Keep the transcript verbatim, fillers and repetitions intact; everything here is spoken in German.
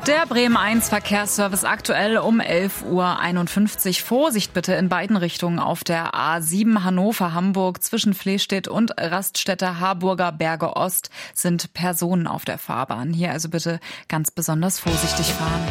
Der Bremen eins Verkehrsservice aktuell um elf Uhr einundfünfzig. Vorsicht bitte in beiden Richtungen auf der A sieben Hannover-Hamburg zwischen Flehstedt und Raststätte Harburger Berge Ost sind Personen auf der Fahrbahn. Hier also bitte ganz besonders vorsichtig fahren.